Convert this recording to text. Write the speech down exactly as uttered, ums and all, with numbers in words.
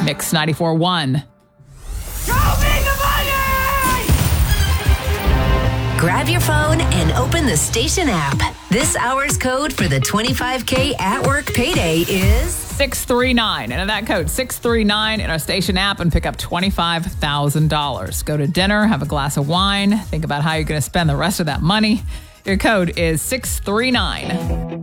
Mix ninety-four point one. Grab your phone and open the station app. This hour's code for the twenty-five K at work payday is six three nine. Enter that code six three nine in our station app and pick up twenty-five thousand dollars. Go to dinner, have a glass of wine, think about how you're going to spend the rest of that money. Your code is six three nine.